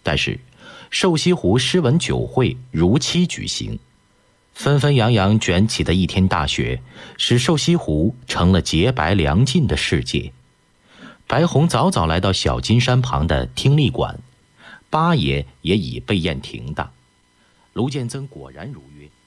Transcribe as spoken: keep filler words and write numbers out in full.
但是瘦西湖诗文酒会如期举行，纷纷扬扬卷起的一天大雪，使瘦西湖成了洁白良尽的世界。白虹早早来到小金山旁的听力馆，八爷也已备宴停当。卢建增果然如约。